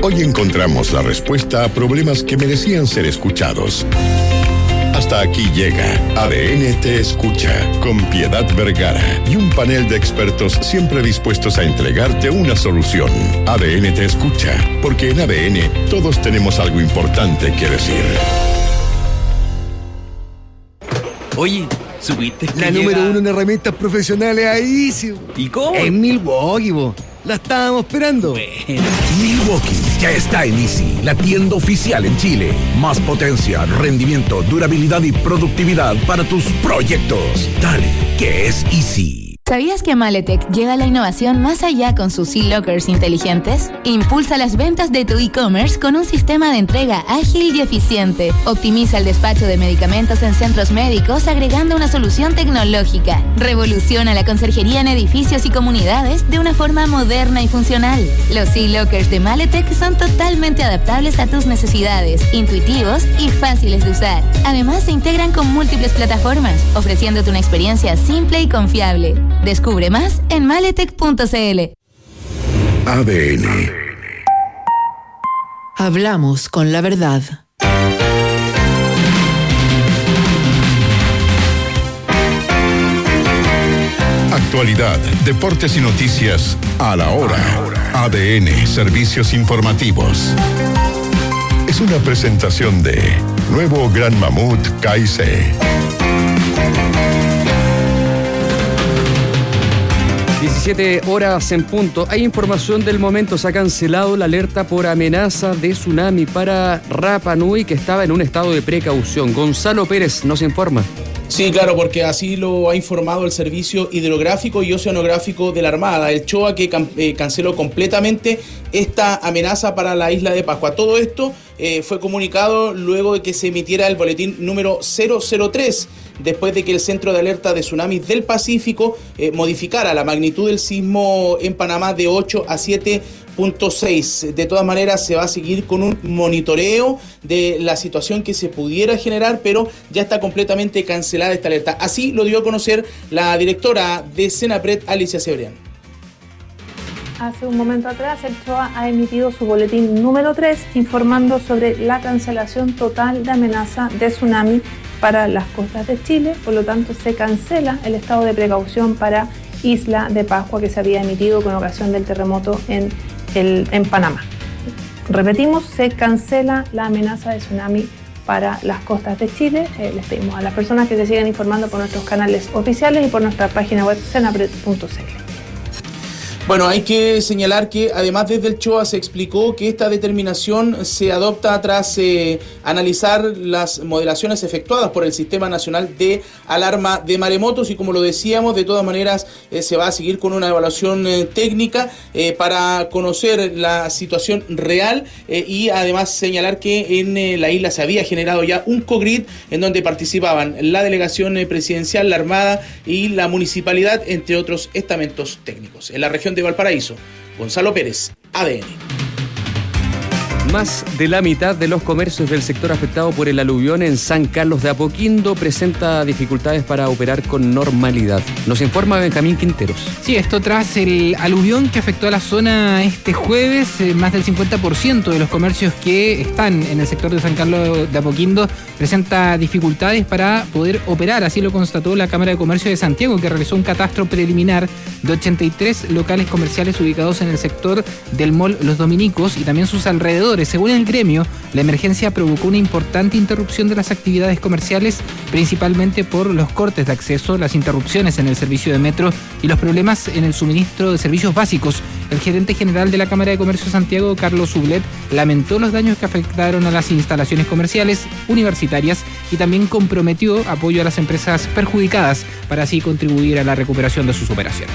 Hoy encontramos la respuesta a problemas que merecían ser escuchados. Hasta aquí llega ADN Te Escucha, con Piedad Vergara y un panel de expertos siempre dispuestos a entregarte una solución. ADN Te Escucha, porque en ADN todos tenemos algo importante que decir. Oye, ¿supiste que la número 1 en herramientas profesionales a Easy? ¿Y cómo? En Milwaukee, bo. La estábamos esperando. Bueno. Milwaukee ya está en Easy, la tienda oficial en Chile. Más potencia, rendimiento, durabilidad y productividad para tus proyectos. Dale, que es Easy. ¿Sabías que Maletec lleva la innovación más allá con sus e-lockers inteligentes? Impulsa las ventas de tu e-commerce con un sistema de entrega ágil y eficiente. Optimiza el despacho de medicamentos en centros médicos agregando una solución tecnológica. Revoluciona la conserjería en edificios y comunidades de una forma moderna y funcional. Los e-lockers de Maletec son totalmente adaptables a tus necesidades, intuitivos y fáciles de usar. Además, se integran con múltiples plataformas, ofreciéndote una experiencia simple y confiable. Descubre más en maletec.cl. ADN. Hablamos con la verdad. Actualidad, deportes y noticias a la hora. ADN, servicios informativos. Es una presentación de Nuevo Gran Mamut KIC. 17 horas en punto. Hay información del momento. Se ha cancelado la alerta por amenaza de tsunami para Rapa Nui, que estaba en un estado de precaución. Gonzalo Pérez nos informa. Sí, claro, porque así lo ha informado el Servicio Hidrográfico y Oceanográfico de la Armada, el CHOA, que canceló completamente esta amenaza para la isla de Pascua. Todo esto fue comunicado luego de que se emitiera el boletín número 003, después de que el Centro de Alerta de Tsunamis del Pacífico modificara la magnitud del sismo en Panamá de 8 a 7.6. De todas maneras, se va a seguir con un monitoreo de la situación que se pudiera generar, pero ya está completamente cancelada esta alerta. Así lo dio a conocer la directora de Senapred, Alicia Cebrián. Hace un momento atrás, el CHOA ha emitido su boletín número 3, informando sobre la cancelación total de amenaza de tsunami para las costas de Chile. Por lo tanto, se cancela el estado de precaución para Isla de Pascua que se había emitido con ocasión del terremoto en Panamá. Repetimos, se cancela la amenaza de tsunami para las costas de Chile. Les pedimos a las personas que se sigan informando por nuestros canales oficiales y por nuestra página web senapred.cl. Bueno, hay que señalar que además desde el CHOA se explicó que esta determinación se adopta tras analizar las modelaciones efectuadas por el Sistema Nacional de Alarma de Maremotos, y como lo decíamos, de todas maneras se va a seguir con una evaluación técnica para conocer la situación real y además señalar que en la isla se había generado ya un COGRID en donde participaban la delegación presidencial, la Armada y la Municipalidad, entre otros estamentos técnicos. En la región de Valparaíso, Gonzalo Pérez, ADN. Más de la mitad de los comercios del sector afectado por el aluvión en San Carlos de Apoquindo presenta dificultades para operar con normalidad. Nos informa Benjamín Quinteros. Sí, esto tras el aluvión que afectó a la zona este jueves. Más del 50% de los comercios que están en el sector de San Carlos de Apoquindo presenta dificultades para poder operar. Así lo constató la Cámara de Comercio de Santiago, que realizó un catastro preliminar de 83 locales comerciales ubicados en el sector del Mall Los Dominicos y también sus alrededores. Según el gremio, la emergencia provocó una importante interrupción de las actividades comerciales, principalmente por los cortes de acceso, las interrupciones en el servicio de metro y los problemas en el suministro de servicios básicos. El gerente general de la Cámara de Comercio de Santiago, Carlos Sublet, lamentó los daños que afectaron a las instalaciones comerciales, universitarias y también comprometió apoyo a las empresas perjudicadas para así contribuir a la recuperación de sus operaciones.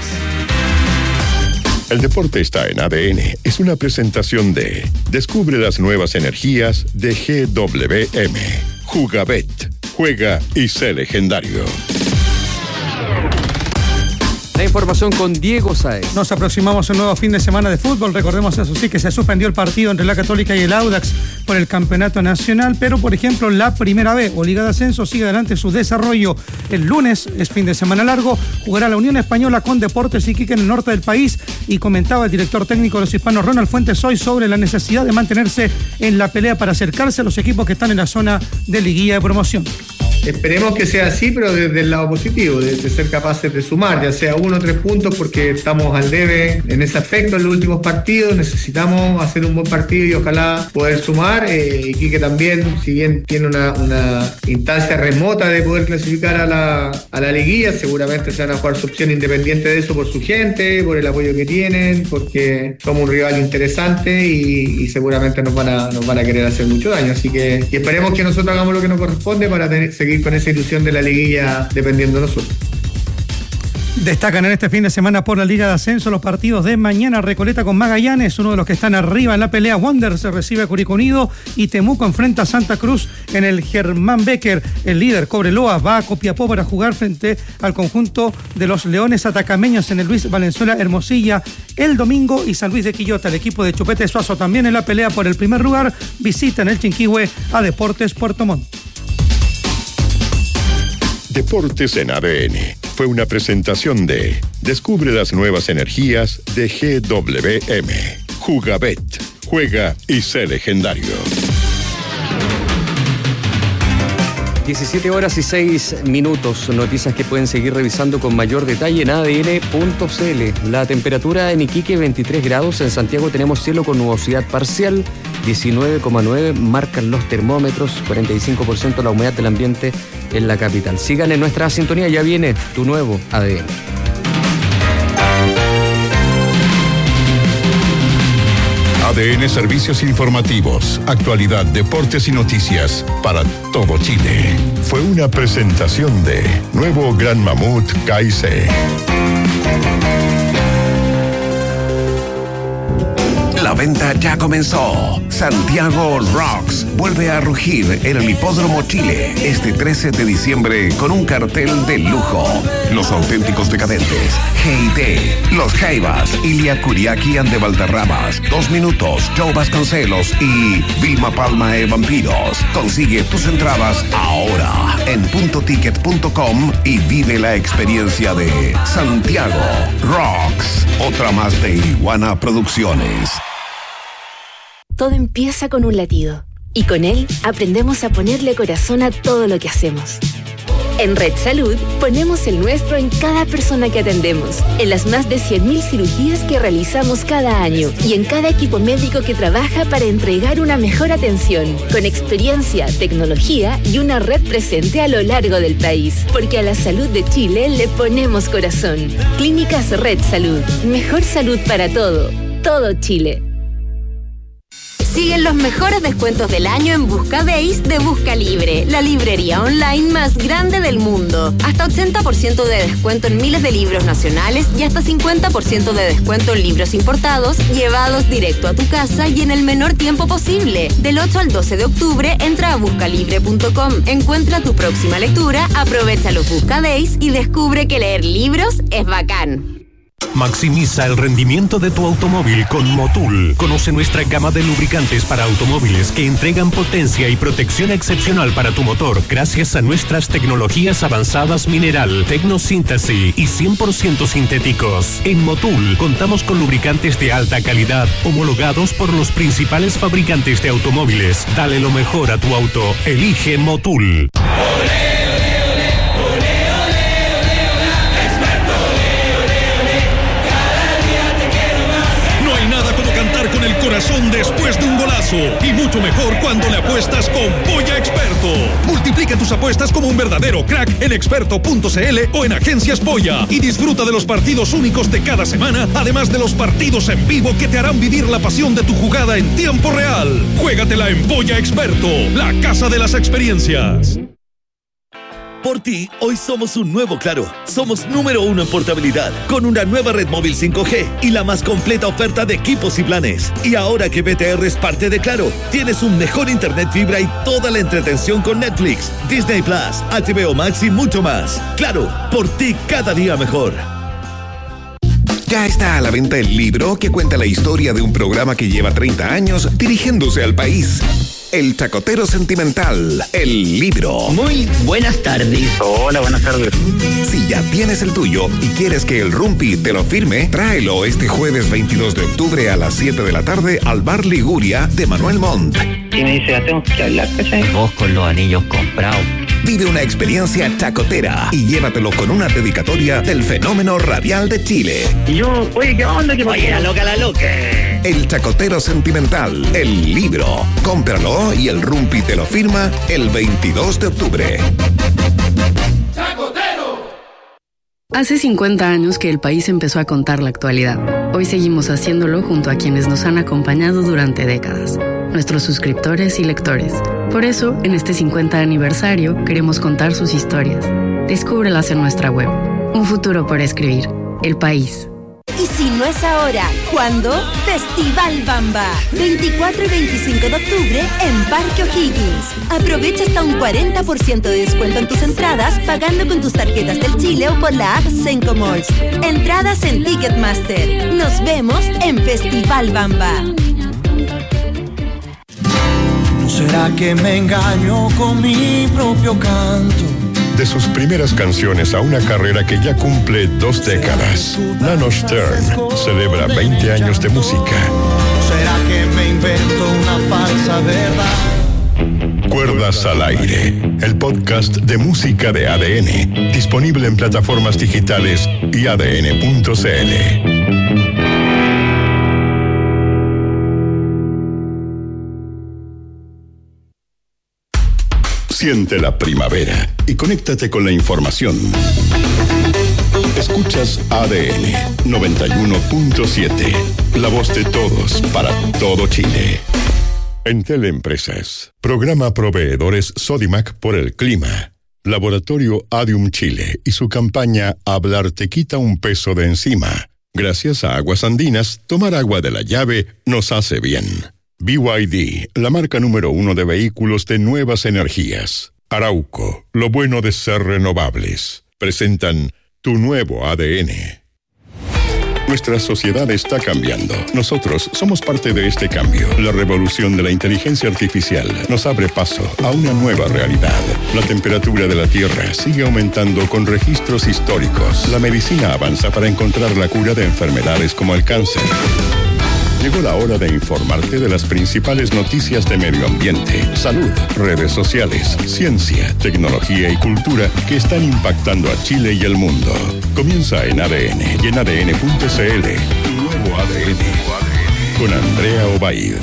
El deporte está en ADN. Es una presentación de Descubre las nuevas energías de GWM. Jugabet. Juega y sé legendario. La información con Diego Sáez. Nos aproximamos a un nuevo fin de semana de fútbol. Recordemos, eso sí, que se suspendió el partido entre la Católica y el Audax por el campeonato nacional, pero por ejemplo la Primera B o Liga de Ascenso sigue adelante su desarrollo. El lunes es fin de semana largo, jugará la Unión Española con Deportes Iquique en el norte del país, y comentaba el director técnico de los hispanos, Ronald Fuentes, hoy sobre la necesidad de mantenerse en la pelea para acercarse a los equipos que están en la zona de liguilla de promoción. Esperemos que sea así, pero desde el lado positivo, de ser capaces de sumar, ya sea 1 o 3 puntos, porque estamos al debe en ese aspecto en los últimos partidos. Necesitamos hacer un buen partido y ojalá poder sumar. Iquique también, si bien tiene una instancia remota de poder clasificar a la liguilla, seguramente se van a jugar su opción independiente de eso por su gente, por el apoyo que tienen, porque somos un rival interesante y seguramente nos van a querer hacer mucho daño. Así que esperemos que nosotros hagamos lo que nos corresponde para seguir con esa ilusión de la liguilla dependiendo de nosotros. Destacan en este fin de semana por la Liga de Ascenso los partidos de mañana. Recoleta con Magallanes, uno de los que están arriba en la pelea. Wander se recibe a Curicó Unido y Temuco enfrenta a Santa Cruz en el Germán Becker. El líder Cobreloa va a Copiapó para jugar frente al conjunto de los Leones Atacameños en el Luis Valenzuela Hermosilla el domingo, y San Luis de Quillota, el equipo de Chupete Suazo, también en la pelea por el primer lugar, visita en el Chinquihue a Deportes Puerto Montt. Deportes en ADN fue una presentación de Descubre las nuevas energías de GWM. Jugabet. Juega y sé legendario. 17:06. Noticias que pueden seguir revisando con mayor detalle en adn.cl. La temperatura en Iquique 23 grados. En Santiago tenemos cielo con nubosidad parcial. 19,9 marcan los termómetros. 45% la humedad del ambiente en la capital. Sigan en nuestra sintonía, ya viene tu nuevo ADN. ADN Servicios Informativos, actualidad, deportes y noticias para todo Chile. Fue una presentación de Nuevo Gran Mamut KC. La venta ya comenzó. Santiago Rocks vuelve a rugir en el Hipódromo Chile este 13 de diciembre con un cartel de lujo. Los auténticos decadentes, G&T, Los Jaivas, Ilia Kuriaki and de Valderramas, 2 Minutos, Joe Vasconcelos y Vilma Palma de Vampiros. Consigue tus entradas ahora en puntoticket.com y vive la experiencia de Santiago Rocks. Otra más de Iguana Producciones. Todo empieza con un latido y con él aprendemos a ponerle corazón a todo lo que hacemos. En Red Salud ponemos el nuestro en cada persona que atendemos, en las más de 100.000 cirugías que realizamos cada año y en cada equipo médico que trabaja para entregar una mejor atención, con experiencia, tecnología y una red presente a lo largo del país. Porque a la salud de Chile le ponemos corazón. Clínicas Red Salud. Mejor salud para todo Chile. Siguen los mejores descuentos del año en Buscadéis de Busca Libre, la librería online más grande del mundo. Hasta 80% de descuento en miles de libros nacionales y hasta 50% de descuento en libros importados, llevados directo a tu casa y en el menor tiempo posible. Del 8 al 12 de octubre, entra a buscalibre.com, encuentra tu próxima lectura, aprovecha los Buscadéis y descubre que leer libros es bacán. Maximiza el rendimiento de tu automóvil con Motul. Conoce nuestra gama de lubricantes para automóviles que entregan potencia y protección excepcional para tu motor gracias a nuestras tecnologías avanzadas mineral, tecnosíntesis y 100% sintéticos. En Motul contamos con lubricantes de alta calidad homologados por los principales fabricantes de automóviles. Dale lo mejor a tu auto. Elige Motul. Corazón después de un golazo y mucho mejor cuando le apuestas con Polla Experto. Multiplica tus apuestas como un verdadero crack en experto.cl o en Agencias Polla y disfruta de los partidos únicos de cada semana, además de los partidos en vivo que te harán vivir la pasión de tu jugada en tiempo real. Juégatela en Polla Experto, la casa de las experiencias. Por ti, hoy somos un nuevo Claro. Somos número 1 en portabilidad, con una nueva red móvil 5G y la más completa oferta de equipos y planes. Y ahora que BTR es parte de Claro, tienes un mejor internet fibra y toda la entretención con Netflix, Disney Plus, HBO Max y mucho más. Claro, por ti cada día mejor. Ya está a la venta el libro que cuenta la historia de un programa que lleva 30 años dirigiéndose al país. El Chacotero Sentimental, el libro. Muy buenas tardes. Hola, buenas tardes. Si ya tienes el tuyo y quieres que el Rumpi te lo firme, tráelo este jueves 22 de octubre a las 7 de la tarde al Bar Liguria de Manuel Montt. Y me dice, tengo que hablar, ¿cachai? Vos con los anillos comprados. Vive una experiencia chacotera y llévatelo con una dedicatoria del fenómeno radial de Chile. Y yo, oye, ¿qué onda? Oye, la loca. El Chacotero Sentimental, el libro. Cómpralo y el Rumpi te lo firma el 22 de octubre. Hace 50 años que el país empezó a contar la actualidad. Hoy seguimos haciéndolo junto a quienes nos han acompañado durante décadas, nuestros suscriptores y lectores. Por eso, en este 50 aniversario, queremos contar sus historias. Descúbrelas en nuestra web. Un futuro por escribir. El país. Y si no es ahora, ¿cuándo? Festival Bamba. 24 y 25 de octubre en Parque O'Higgins. Aprovecha hasta un 40% de descuento en tus entradas pagando con tus tarjetas del Chile o con la app Senco Malls. Entradas en Ticketmaster. Nos vemos en Festival Bamba. ¿No será que me engaño con mi propio canto? De sus primeras canciones a una carrera que ya cumple 2 décadas, Nano Stern celebra 20 años de música. ¿Será que me invento una falsa verdad? Cuerdas al aire, el podcast de música de ADN, disponible en plataformas digitales y adn.cl. Siente la primavera y conéctate con la información. Escuchas ADN 91.7, la voz de todos para todo Chile. Entel Empresas, programa Proveedores Sodimac por el clima. Laboratorio Adium Chile y su campaña Hablar te quita un peso de encima. Gracias a Aguas Andinas, tomar agua de la llave nos hace bien. BYD, la marca número 1 de vehículos de nuevas energías. Arauco, lo bueno de ser renovables. Presentan tu nuevo ADN. Nuestra sociedad está cambiando. Nosotros somos parte de este cambio. La revolución de la inteligencia artificial nos abre paso a una nueva realidad. La temperatura de la Tierra sigue aumentando con registros históricos. La medicina avanza para encontrar la cura de enfermedades como el cáncer. Llegó la hora de informarte de las principales noticias de medio ambiente, salud, redes sociales, ciencia, tecnología y cultura que están impactando a Chile y el mundo. Comienza en ADN y en ADN.cl. Tu nuevo ADN. Con Andrea Obaid.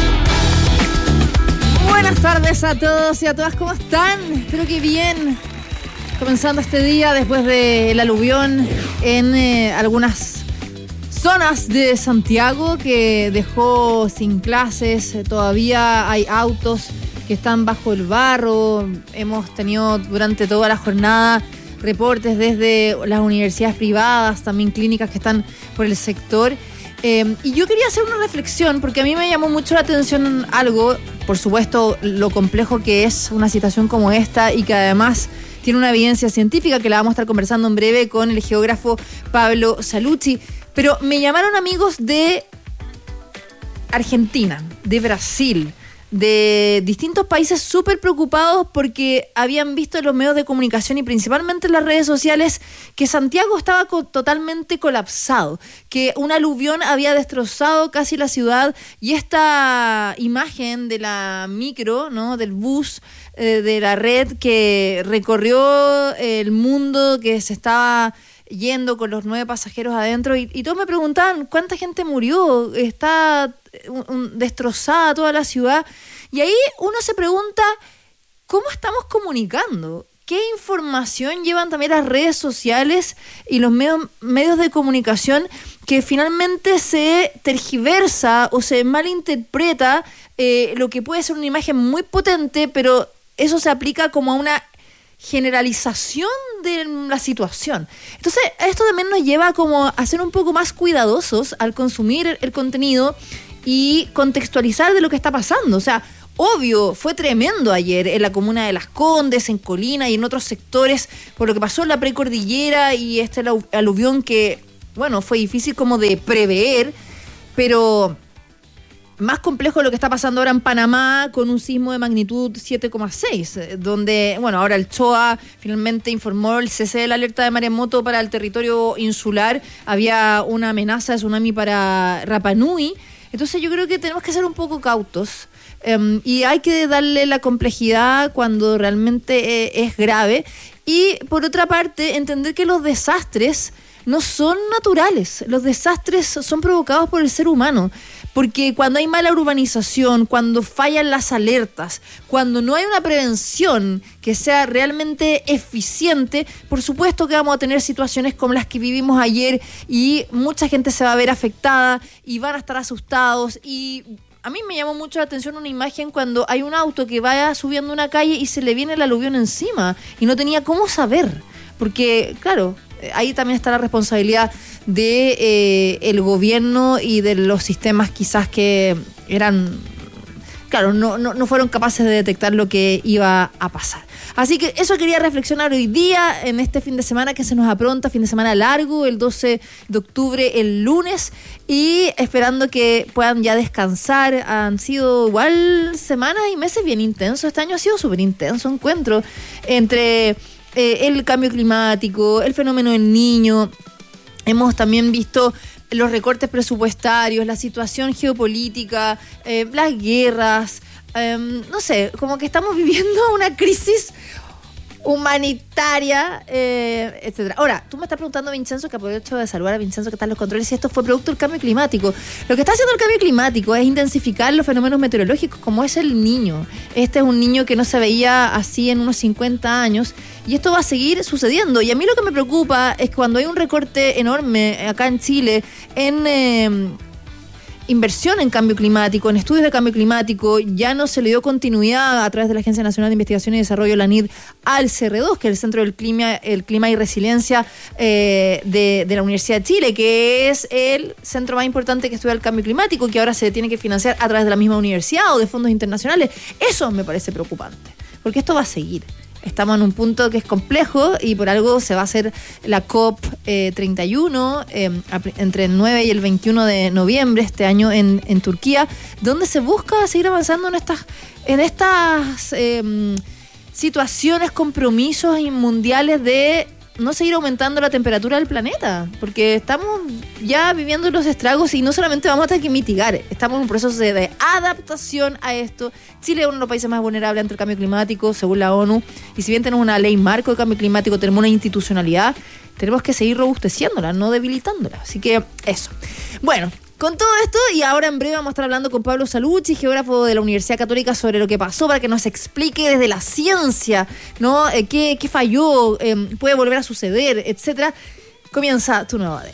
Buenas tardes a todos y a todas, ¿cómo están? Espero que bien. Comenzando este día después del aluvión en algunas zonas de Santiago que dejó sin clases. Todavía hay autos que están bajo el barro. Hemos tenido durante toda la jornada reportes desde las universidades privadas, también clínicas que están por el sector. Y yo quería hacer una reflexión porque a mí me llamó mucho la atención algo, por supuesto, lo complejo que es una situación como esta y que además tiene una evidencia científica que la vamos a estar conversando en breve con el geógrafo Pablo Salucci. Pero me llamaron amigos de Argentina, de Brasil, de distintos países súper preocupados porque habían visto en los medios de comunicación y principalmente en las redes sociales que Santiago estaba totalmente colapsado, que un aluvión había destrozado casi la ciudad y esta imagen de la micro, ¿no?, del bus de la red que recorrió el mundo, que se estaba yendo con los 9 pasajeros adentro y todos me preguntaban ¿cuánta gente murió? Está destrozada toda la ciudad. Y ahí uno se pregunta ¿cómo estamos comunicando? ¿Qué información llevan también las redes sociales y los medios de comunicación que finalmente se tergiversa o se malinterpreta lo que puede ser una imagen muy potente, pero eso se aplica como a una generalización de la situación? Entonces esto también nos lleva como a ser un poco más cuidadosos al consumir el contenido y contextualizar de lo que está pasando. O sea, obvio, fue tremendo ayer en la comuna de Las Condes, en Colina y en otros sectores por lo que pasó en la precordillera y este aluvión que bueno, fue difícil como de prever, pero más complejo lo que está pasando ahora en Panamá con un sismo de magnitud 7,6, donde, bueno, ahora el CHOA finalmente informó el cese de la alerta de maremoto para el territorio insular. Había una amenaza de tsunami para Rapa Nui. Entonces yo creo que tenemos que ser un poco cautos y hay que darle la complejidad cuando realmente es grave. Y por otra parte, entender que los desastres no son naturales, los desastres son provocados por el ser humano, porque cuando hay mala urbanización, cuando fallan las alertas, cuando no hay una prevención que sea realmente eficiente, por supuesto que vamos a tener situaciones como las que vivimos ayer y mucha gente se va a ver afectada y van a estar asustados. Y a mí me llamó mucho la atención una imagen cuando hay un auto que vaya subiendo una calle y se le viene el aluvión encima y no tenía cómo saber, porque claro, ahí también está la responsabilidad de el gobierno y de los sistemas quizás que eran, claro, no fueron capaces de detectar lo que iba a pasar. Así que eso quería reflexionar hoy día, en este fin de semana que se nos apronta, fin de semana largo, el 12 de octubre, el lunes, y esperando que puedan ya descansar. Han sido igual semanas y meses bien intensos. Este año ha sido súper intenso, encuentro, entre el cambio climático, el fenómeno del Niño. Hemos también visto los recortes presupuestarios, la situación geopolítica, las guerras, no sé, como que estamos viviendo una crisis humanitaria, etcétera. Ahora, tú me estás preguntando, Vincenzo, que aprovecho de saludar a Vincenzo que está en los controles, si esto fue producto del cambio climático. Lo que está haciendo el cambio climático es intensificar los fenómenos meteorológicos, como es el Niño. Este es un niño que no se veía así en unos 50 años, y esto va a seguir sucediendo. Y a mí lo que me preocupa es que cuando hay un recorte enorme acá en Chile en inversión en cambio climático, en estudios de cambio climático, ya no se le dio continuidad a través de la Agencia Nacional de Investigación y Desarrollo, la ANID, al CR2, que es el Centro del Clima y Resiliencia de la Universidad de Chile, que es el centro más importante que estudia el cambio climático, que ahora se tiene que financiar a través de la misma universidad o de fondos internacionales. Eso me parece preocupante, porque esto va a seguir. Estamos en un punto que es complejo y por algo se va a hacer la COP 31 entre el 9 y el 21 de noviembre este año en Turquía, donde se busca seguir avanzando en estas situaciones, compromisos mundiales de no seguir aumentando la temperatura del planeta, porque estamos ya viviendo los estragos y no solamente vamos a tener que mitigar, estamos en un proceso de adaptación a esto. Chile es uno de los países más vulnerables ante el cambio climático, según la ONU, y si bien tenemos una ley marco de cambio climático, tenemos una institucionalidad, tenemos que seguir robusteciéndola, no debilitándola. Así que eso. Bueno, con todo esto, y ahora en breve vamos a estar hablando con Pablo Salucci, geógrafo de la Universidad Católica, sobre lo que pasó, para que nos explique desde la ciencia, ¿no? ¿Qué falló? ¿Puede volver a suceder? Etcétera. Comienza tu nuevo ADN.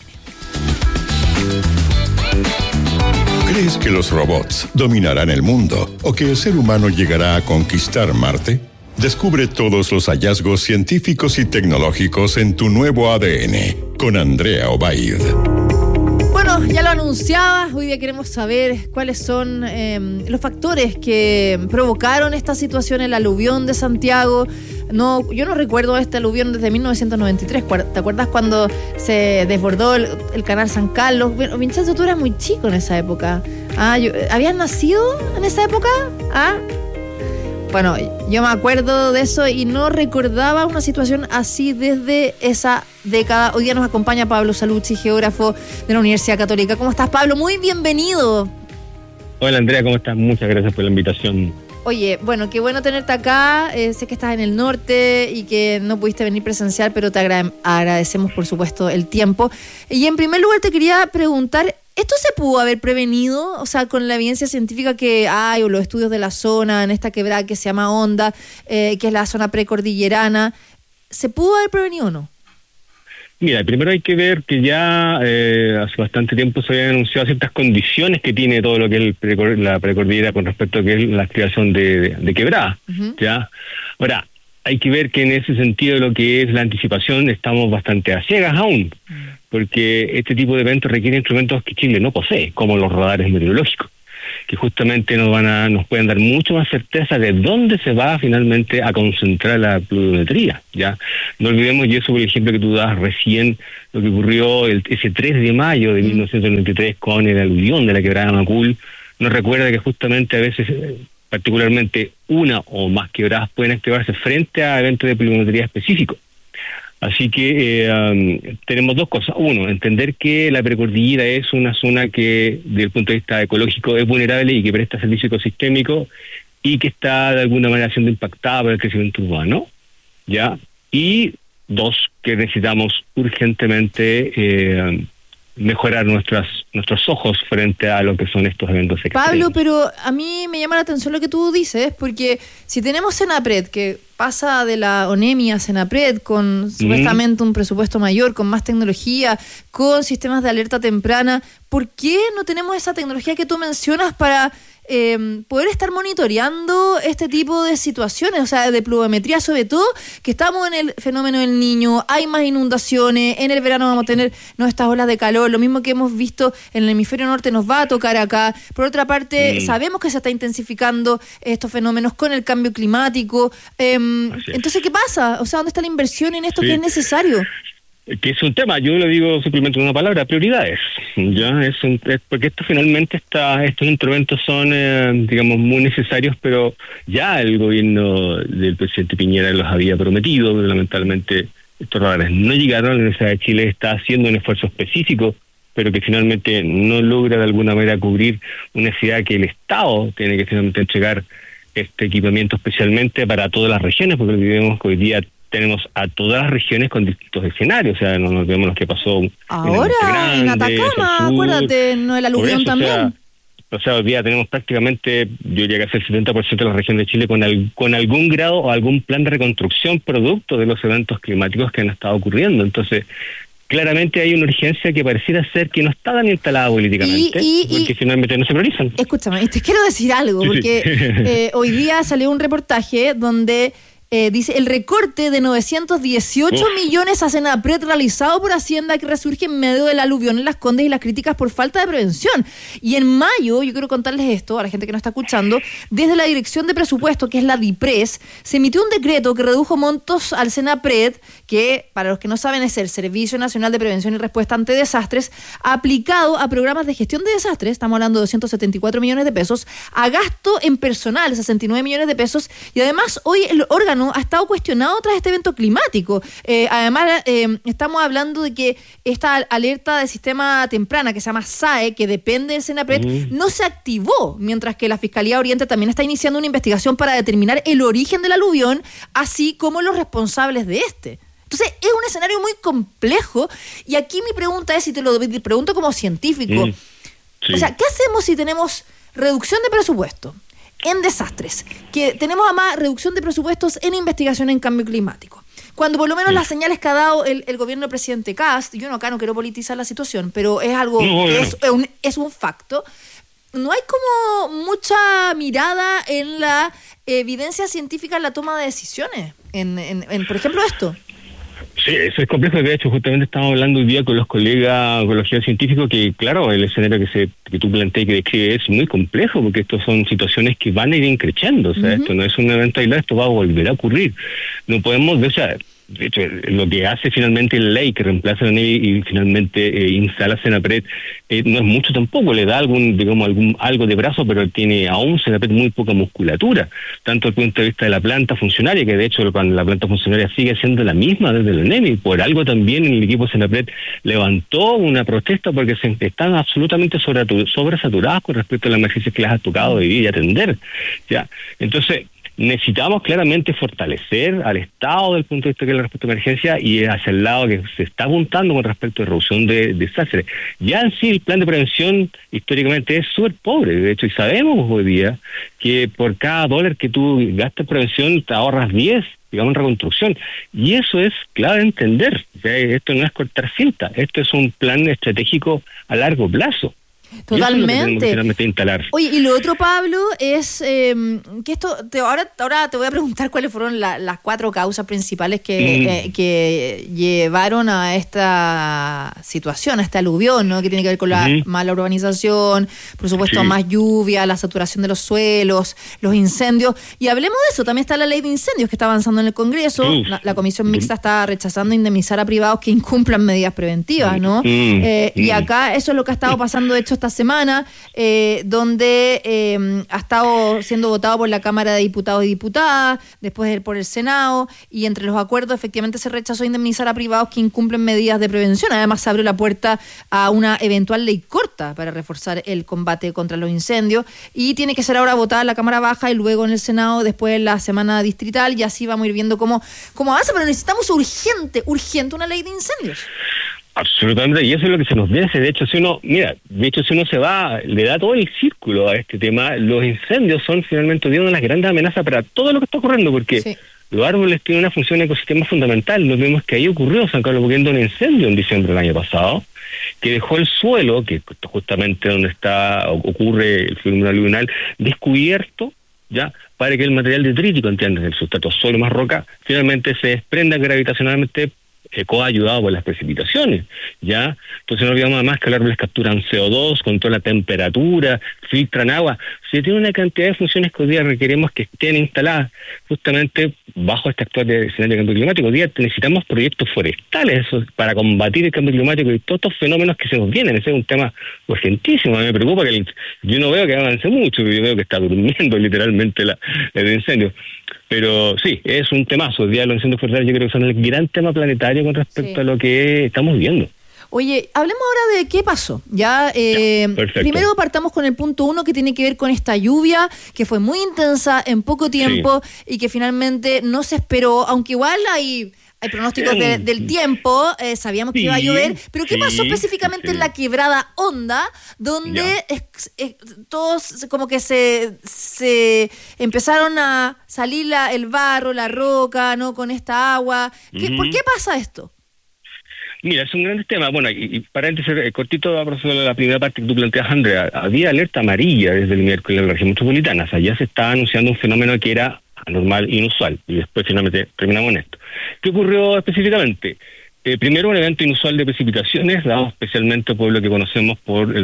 ¿Crees que los robots dominarán el mundo o que el ser humano llegará a conquistar Marte? Descubre todos los hallazgos científicos y tecnológicos en tu nuevo ADN con Andrea Obaid. Bueno, ya lo anunciaba, hoy día queremos saber cuáles son los factores que provocaron esta situación, el aluvión de Santiago. Yo no recuerdo este aluvión desde 1993. ¿Te acuerdas cuando se desbordó el canal San Carlos? Bueno, Vincenzo, tú eras muy chico en esa época. ¿Habías nacido en esa época? Bueno, yo me acuerdo de eso y no recordaba una situación así desde esa década. Hoy día nos acompaña Pablo Salucci, geógrafo de la Universidad Católica. ¿Cómo estás, Pablo? Muy bienvenido. Hola, Andrea, ¿cómo estás? Muchas gracias por la invitación. Oye, bueno, qué bueno tenerte acá. Sé que estás en el norte y que no pudiste venir presencial, pero te agradecemos, por supuesto, el tiempo. Y en primer lugar te quería preguntar, ¿esto se pudo haber prevenido? O sea, con la evidencia científica que hay, o los estudios de la zona, en esta quebrada que se llama Honda, que es la zona precordillerana, ¿se pudo haber prevenido o no? Mira, primero hay que ver que ya hace bastante tiempo se habían anunciado ciertas condiciones que tiene todo lo que es la precordillera con respecto a que es la activación de quebrada, ¿ya? Ahora, hay que ver que en ese sentido lo que es la anticipación estamos bastante a ciegas aún, porque este tipo de eventos requiere instrumentos que Chile no posee, como los radares meteorológicos. que justamente nos pueden dar mucho más certeza de dónde se va finalmente a concentrar la pluviometría, ¿ya? No olvidemos, y eso por el ejemplo que tú das recién, lo que ocurrió ese 3 de mayo de 1993 con el aluvión de la quebrada Macul, nos recuerda que justamente a veces, particularmente una o más quebradas pueden activarse frente a eventos de pluviometría específicos. Así que tenemos dos cosas. Uno, entender que la precordillera es una zona que, desde el punto de vista ecológico, es vulnerable y que presta servicio ecosistémico y que está de alguna manera siendo impactada por el crecimiento urbano, ¿ya? Y dos, que necesitamos urgentemente mejorar nuestros ojos frente a lo que son estos eventos extremos. Pablo, pero a mí me llama la atención lo que tú dices, porque si tenemos Senapred, que pasa de la ONEMI a Senapred con supuestamente un presupuesto mayor, con más tecnología, con sistemas de alerta temprana, ¿por qué no tenemos esa tecnología que tú mencionas para poder estar monitoreando este tipo de situaciones, o sea, de pluviometría, sobre todo que estamos en el fenómeno del Niño, hay más inundaciones, en el verano vamos a tener estas olas de calor, lo mismo que hemos visto en el hemisferio norte nos va a tocar acá. Por otra parte, sabemos que se está intensificando estos fenómenos con el cambio climático. Entonces, ¿qué pasa? O sea, ¿dónde está la inversión en esto que es necesario? Que es un tema, yo lo digo simplemente en una palabra, prioridades. Ya es porque esto finalmente estos instrumentos son, digamos, muy necesarios, pero ya el gobierno del presidente Piñera los había prometido, pero lamentablemente estos radares no llegaron. La Universidad de Chile está haciendo un esfuerzo específico, pero que finalmente no logra de alguna manera cubrir una necesidad que el Estado tiene que finalmente entregar este equipamiento especialmente para todas las regiones, porque olvidemos que hoy día tenemos a todas las regiones con distintos escenarios, o sea, no nos olvidemos lo que pasó ahora en Atacama, acuérdate, no el aluvión también. O sea, hoy día tenemos prácticamente, yo diría que el 70% de la región de Chile con algún grado o algún plan de reconstrucción producto de los eventos climáticos que han estado ocurriendo. Entonces, claramente hay una urgencia que pareciera ser que no está tan instalada políticamente, porque finalmente no se priorizan. Escúchame, te quiero decir algo, porque hoy día salió un reportaje donde dice el recorte de 918 millones a Senapred realizado por Hacienda que resurge en medio del aluvión en Las Condes y las críticas por falta de prevención. Y en mayo, yo quiero contarles esto a la gente que no está escuchando, desde la Dirección de Presupuesto, que es la DIPRES, se emitió un decreto que redujo montos al Senapred, que para los que no saben es el Servicio Nacional de Prevención y Respuesta ante Desastres, aplicado a programas de gestión de desastres, estamos hablando de 274 millones de pesos, a gasto en personal, 69 millones de pesos, y además hoy el órgano ha estado cuestionado tras este evento climático. Además, estamos hablando de que esta alerta de sistema temprana que se llama SAE, que depende del Senapred, no se activó, mientras que la Fiscalía Oriente también está iniciando una investigación para determinar el origen del aluvión, así como los responsables de este. Entonces, es un escenario muy complejo, y aquí mi pregunta es, y te lo pregunto como científico, o sea, ¿qué hacemos si tenemos reducción de presupuesto en desastres, que tenemos además reducción de presupuestos en investigación en cambio climático, cuando por lo menos las señales que ha dado el gobierno del presidente Kast, yo acá no quiero politizar la situación, pero es algo es un facto, no hay como mucha mirada en la evidencia científica en la toma de decisiones, en por ejemplo esto? Sí, eso es complejo. De hecho, justamente estamos hablando hoy día con los colegas, con los geocientíficos, que claro, el escenario que tú planteas y que describes es muy complejo, porque estos son situaciones que van a ir increciendo. O sea, esto no es un evento aislado, esto va a volver a ocurrir. No podemos, de hecho, lo que hace finalmente la ley que reemplaza la NEVI y finalmente instala Senapred, no es mucho tampoco, le da algo de brazo, pero tiene aún Senapred muy poca musculatura, tanto desde el punto de vista de la planta funcionaria, que de hecho la planta funcionaria sigue siendo la misma desde la NEVI. Por algo también el equipo Senapred levantó una protesta porque están absolutamente sobresaturadas con respecto a las emergencias que les ha tocado vivir y atender. ¿Ya? Entonces, necesitamos claramente fortalecer al Estado del punto de vista de la respuesta a emergencia y hacia el lado que se está apuntando con respecto a reducción de desastres. Ya en sí el plan de prevención históricamente es súper pobre, de hecho, y sabemos hoy día que por cada dólar que tú gastas en prevención te ahorras 10, digamos, en reconstrucción. Y eso es clave entender. O sea, esto no es cortar cinta, esto es un plan estratégico a largo plazo. Totalmente. Y eso es lo que tenemos que finalmente instalar. Oye, y lo otro, Pablo, es que esto, ahora te voy a preguntar cuáles fueron las 4 causas principales que llevaron a esta situación, a este aluvión, ¿no? Que tiene que ver con la mala urbanización, por supuesto más lluvia, la saturación de los suelos, los incendios. Y hablemos de eso, también está la ley de incendios que está avanzando en el Congreso. La Comisión Mixta está rechazando indemnizar a privados que incumplan medidas preventivas, ¿no? Y acá eso es lo que ha estado pasando, de hecho, esta semana, donde ha estado siendo votado por la Cámara de Diputados y Diputadas, después por el Senado, y entre los acuerdos efectivamente se rechazó indemnizar a privados que incumplen medidas de prevención. Además se abrió la puerta a una eventual ley corta para reforzar el combate contra los incendios, y tiene que ser ahora votada en la Cámara Baja y luego en el Senado, después en la semana distrital, y así vamos a ir viendo cómo avanza, pero necesitamos urgente una ley de incendios. Absolutamente, y eso es lo que se nos vence. De hecho, si uno se va, le da todo el círculo a este tema, los incendios son finalmente una de las grandes amenazas para todo lo que está ocurriendo, porque los árboles tienen una función ecosistema fundamental. Nos vemos que ahí ocurrió San Carlos Apoquindo un incendio en diciembre del año pasado, que dejó el suelo, que justamente donde ocurre el fenómeno aluvional, descubierto, ya, para que el material detrítico, ¿entiendes?, del sustrato suelo más roca, finalmente se desprenda gravitacionalmente, coayudado por las precipitaciones, ¿ya? Entonces no olvidamos además que los árboles capturan CO2, controlan la temperatura, filtran agua. Se tiene una cantidad de funciones que hoy día requerimos que estén instaladas justamente bajo este actual escenario de cambio climático. Hoy día necesitamos proyectos forestales para combatir el cambio climático y todos estos fenómenos que se nos vienen. Ese es un tema urgentísimo. A mí me preocupa que yo no veo que avance mucho, yo veo que está durmiendo literalmente el incendio. Pero sí, es un temazo. Hoy día los incendios forestales yo creo que son el gran tema planetario con respecto a lo que estamos viendo. Oye, hablemos ahora de qué pasó. Ya, primero partamos con el punto 1, que tiene que ver con esta lluvia que fue muy intensa en poco tiempo y que finalmente no se esperó, aunque igual hay pronósticos del tiempo, sabíamos que iba a llover, pero ¿qué pasó específicamente en la Quebrada Honda, donde todos como que se empezaron a salir el barro, la roca, ¿no?, con esta agua? ¿Por qué pasa esto? Mira, es un gran tema. Bueno, y paréntesis cortito, a propósito de la primera parte que tú planteas, Andrea, había alerta amarilla desde el miércoles en la región metropolitana. O sea, ya se estaba anunciando un fenómeno que era anormal, inusual, y después finalmente terminamos en esto. ¿Qué ocurrió específicamente? Primero, un evento inusual de precipitaciones, dado especialmente por lo que conocemos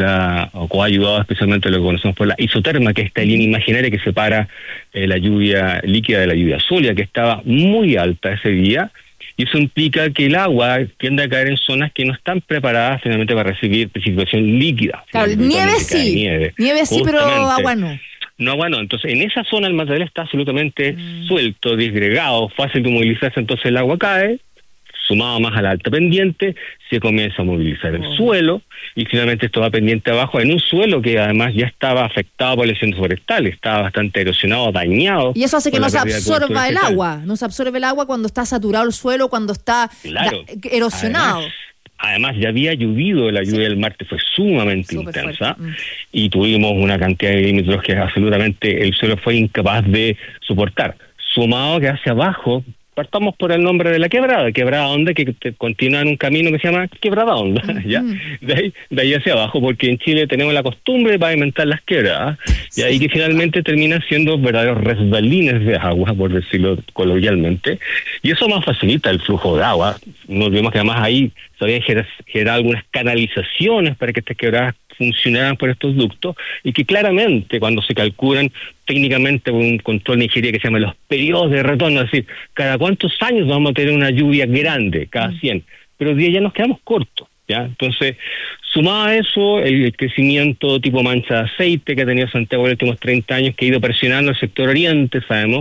coayudado especialmente lo que conocemos por la isoterma, que es esta línea imaginaria que separa la lluvia líquida de la lluvia sólida, que estaba muy alta ese día, y eso implica que el agua tiende a caer en zonas que no están preparadas finalmente para recibir precipitación líquida. Claro, nieve sí, pero agua no. No, bueno, entonces en esa zona el material está absolutamente suelto, disgregado, fácil de movilizarse, entonces el agua cae, sumado más a la alta pendiente, se comienza a movilizar el suelo, y finalmente esto va pendiente abajo en un suelo que además ya estaba afectado por lesiones forestales, estaba bastante erosionado, dañado. Y eso hace que no se absorba el agua, no se absorbe el agua cuando está saturado el suelo, cuando está erosionado. Además, ya había llovido, la lluvia del martes fue sumamente intensa, y tuvimos una cantidad de milímetros que absolutamente el suelo fue incapaz de soportar. Sumado que hacia abajo, partamos por el nombre de la Quebrada Honda, que continúa en un camino que se llama Quebrada Honda, ¿ya? De ahí hacia abajo, porque en Chile tenemos la costumbre de pavimentar las quebradas, y ahí que finalmente terminan siendo verdaderos resbalines de agua, por decirlo coloquialmente, y eso más facilita el flujo de agua. No olvidemos que además ahí se habían generado algunas canalizaciones para que estas quebradas funcionaran por estos ductos, y que claramente cuando se calculan técnicamente con un control de ingeniería que se llama los periodos de retorno, es decir, cada cuántos años vamos a tener una lluvia grande, cada 100, pero hoy día ya nos quedamos cortos, ¿ya? Entonces, sumado a eso, el crecimiento tipo mancha de aceite que ha tenido Santiago en los últimos 30 años, que ha ido presionando el sector oriente, sabemos,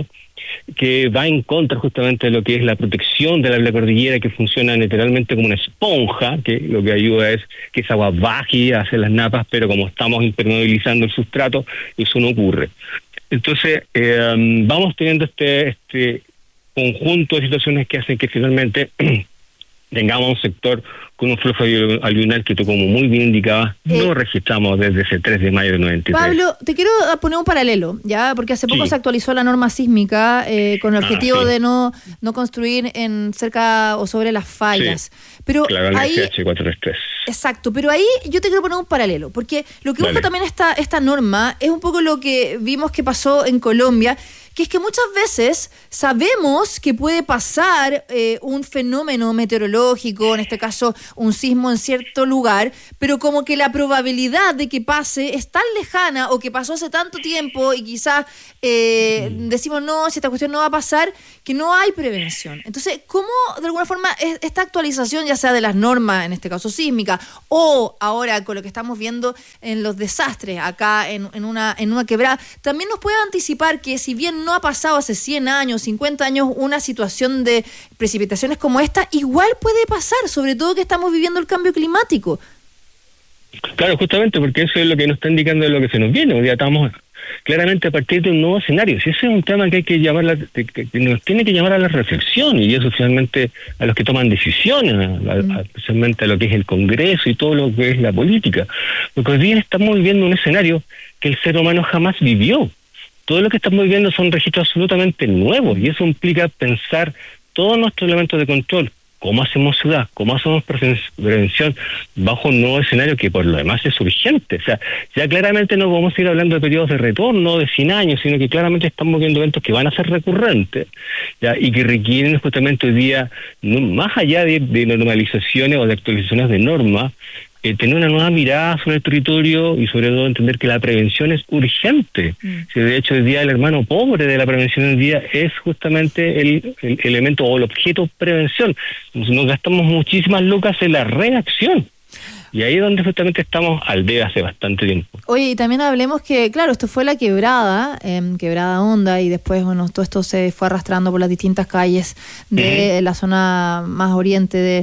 que va en contra justamente de lo que es la protección de la cordillera, que funciona literalmente como una esponja, que lo que ayuda es que esa agua baje hacia las napas, pero como estamos impermeabilizando el sustrato, eso no ocurre. Entonces, vamos teniendo este conjunto de situaciones que hacen que finalmente tengamos un sector con un flujo alluvial que tú, como muy bien indicabas, no registramos desde ese 3 de mayo del 93. Pablo, te quiero poner un paralelo, ya, porque hace poco se actualizó la norma sísmica con el objetivo de no construir en cerca o sobre las fallas. Pero claro, ahí, SH 433. Exacto, pero ahí yo te quiero poner un paralelo, porque lo que busca también esta norma es un poco lo que vimos que pasó en Colombia, que es que muchas veces sabemos que puede pasar un fenómeno meteorológico, en este caso un sismo en cierto lugar, pero como que la probabilidad de que pase es tan lejana o que pasó hace tanto tiempo y quizás decimos no, si esta cuestión no va a pasar, que no hay prevención. Entonces, ¿cómo de alguna forma esta actualización, ya sea de las normas, en este caso sísmica, o ahora con lo que estamos viendo en los desastres acá en una quebrada, también nos puede anticipar que si bien no ha pasado hace 100 años, 50 años una situación de precipitaciones como esta, igual puede pasar, sobre todo que estamos viviendo el cambio climático? Claro, justamente porque eso es lo que nos está indicando de lo que se nos viene. Hoy día estamos claramente a partir de un nuevo escenario. Si ese es un tema que hay que llamar, que nos tiene que llamar a la reflexión, y eso finalmente a los que toman decisiones, especialmente a lo que es el Congreso y todo lo que es la política. Porque hoy día estamos viviendo un escenario que el ser humano jamás vivió. Todo lo que estamos viviendo son registros absolutamente nuevos, y eso implica pensar todos nuestros elementos de control. ¿Cómo hacemos ciudad? ¿Cómo hacemos prevención bajo un nuevo escenario que por lo demás es urgente? O sea, ya claramente no vamos a ir hablando de periodos de retorno de 100 años, sino que claramente estamos viendo eventos que van a ser recurrentes, ¿ya? Y que requieren justamente hoy día, más allá de normalizaciones o de actualizaciones de normas, tener una nueva mirada sobre el territorio y sobre todo entender que la prevención es urgente. Si de hecho hoy día el hermano pobre de la prevención hoy día es justamente el elemento o el objeto prevención. Nos gastamos muchísimas lucas en la reacción. Y ahí es donde justamente estamos al debe hace bastante tiempo. Oye, y también hablemos que, claro, esto fue la quebrada, Quebrada Honda, y después, bueno, todo esto se fue arrastrando por las distintas calles de la zona más oriente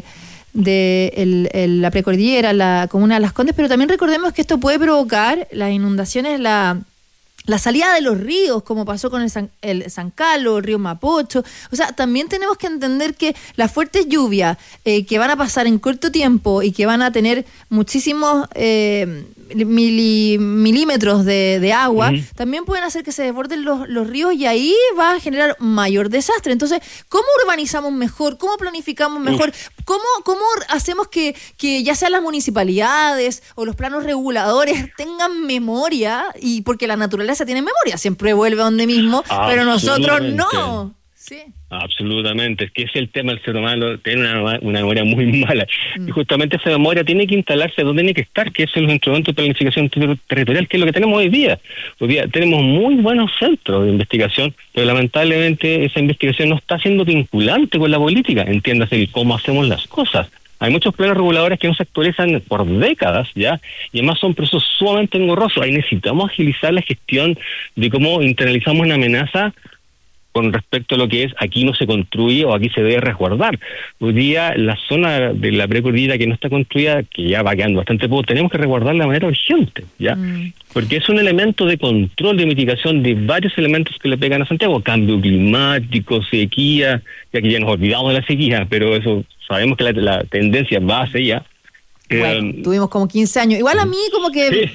de la precordillera, la comuna de Las Condes, pero también recordemos que esto puede provocar las inundaciones, la salida de los ríos, como pasó con el San Carlos, el río Mapocho. O sea, también tenemos que entender que las fuertes lluvias que van a pasar en corto tiempo y que van a tener muchísimos milímetros de agua, también pueden hacer que se desborden los ríos, y ahí va a generar mayor desastre. Entonces, ¿cómo urbanizamos mejor? ¿Cómo planificamos mejor? ¿Cómo hacemos que ya sean las municipalidades o los planos reguladores tengan memoria? Y porque la naturaleza tiene memoria, siempre vuelve a donde mismo, pero nosotros no. Sí. Absolutamente, es que ese es el tema del ser humano, tiene una memoria muy mala. Y justamente esa memoria tiene que instalarse donde tiene que estar, que es en los instrumentos de planificación territorial, que es lo que tenemos hoy día. Hoy día tenemos muy buenos centros de investigación, pero lamentablemente esa investigación no está siendo vinculante con la política, entiéndase el cómo hacemos las cosas. Hay muchos planes reguladores que no se actualizan por décadas, ¿ya? Y además son procesos sumamente engorrosos. Ahí necesitamos agilizar la gestión de cómo internalizamos una amenaza con respecto a lo que es aquí no se construye o aquí se debe resguardar. Hoy día la zona de la precordillera que no está construida, que ya va quedando bastante poco, tenemos que resguardarla de manera urgente, ¿ya? Porque es un elemento de control, de mitigación de varios elementos que le pegan a Santiago: cambio climático, sequía, ya que ya nos olvidamos de la sequía, pero eso sabemos que la tendencia va hacia allá. Bueno, tuvimos como 15 años. Igual a mí como que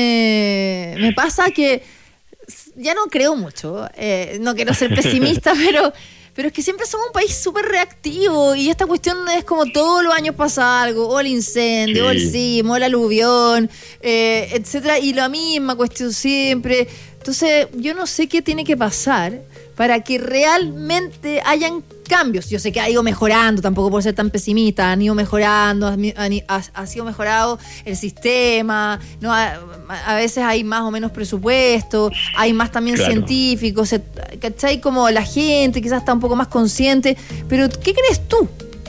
me pasa que ya no creo mucho, no quiero ser pesimista, pero es que siempre somos un país súper reactivo, y esta cuestión es como todos los años pasa algo, o el incendio, o el sismo, o el aluvión, etcétera, y la misma cuestión siempre. Entonces yo no sé qué tiene que pasar para que realmente hayan cambios. Yo sé que ha ido mejorando, tampoco por ser tan pesimista, han ido mejorando, ha sido mejorado el sistema, ¿no? A veces hay más o menos presupuesto, hay más también científicos, ¿cachai? Como la gente quizás está un poco más consciente, pero ¿qué crees tú?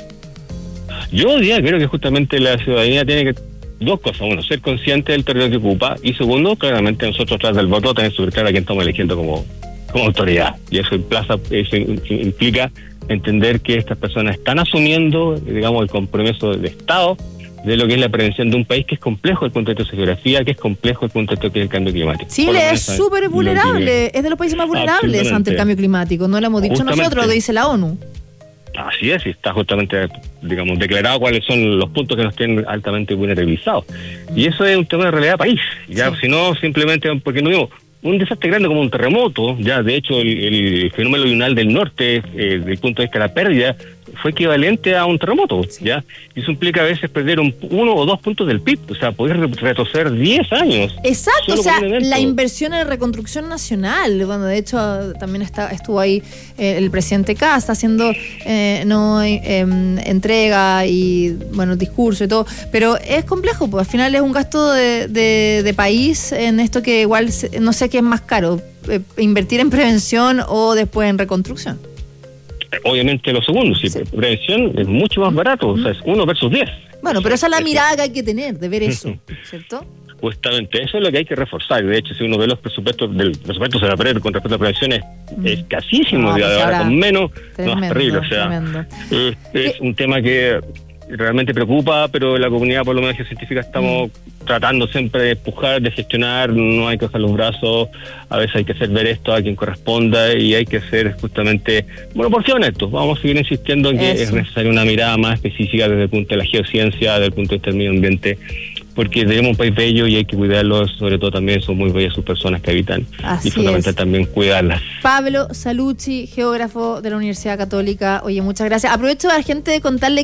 Yo hoy día creo que justamente la ciudadanía tiene que dos cosas: uno, ser consciente del territorio que ocupa, y segundo, claramente nosotros tras del voto tenemos que súper claro a quién estamos eligiendo como autoridad, y eso implica entender que estas personas están asumiendo, digamos, el compromiso del Estado de lo que es la prevención de un país que es complejo desde el punto de vista de su geografía, que es complejo desde el punto de vista del cambio climático. Chile es súper vulnerable, es de los países más vulnerables ante el cambio climático, no lo hemos dicho nosotros, lo dice la ONU. Así es, y está justamente, digamos, declarado cuáles son los puntos que nos tienen altamente vulnerabilizados. Y eso es un tema de realidad país, ya, si no simplemente, porque no digo, un desastre grande como un terremoto, ya de hecho el fenómeno lunar del norte, desde el punto de vista de la pérdida, fue equivalente a un terremoto, ¿ya? Y eso implica a veces perder 1 o 2 puntos del PIB, o sea, poder retroceder 10 años. Exacto, o sea, la inversión en reconstrucción nacional, bueno, de hecho también estuvo ahí el presidente Kast haciendo entrega y, bueno, discurso y todo, pero es complejo, pues al final es un gasto de país en esto que igual, no sé qué es más caro, invertir en prevención o después en reconstrucción. Obviamente lo segundo, si prevención es mucho más barato, o sea, es 1 versus 10. Bueno, pero esa es la mirada que hay que tener, de ver eso, ¿cierto? Justamente, eso es lo que hay que reforzar. De hecho, si uno ve los presupuestos, del presupuesto se va a perder con respecto a prevención es escasísimo, pues ahora con menos, tremendo, no es terrible, o sea, es un tema que realmente preocupa, pero la comunidad, por lo menos científica, estamos tratando siempre de empujar, de gestionar, no hay que bajar los brazos, a veces hay que hacer ver esto a quien corresponda y hay que ser justamente, bueno, por ser honestos, vamos a seguir insistiendo en que es necesaria una mirada más específica desde el punto de la geociencia, desde el punto de vista del medio ambiente, porque tenemos un país bello y hay que cuidarlo, sobre todo también son muy bellas sus personas que habitan. Así y fundamental también cuidarlas. Pablo Salucci, geógrafo de la Universidad Católica. Oye, muchas gracias. Aprovecho a la gente de contarle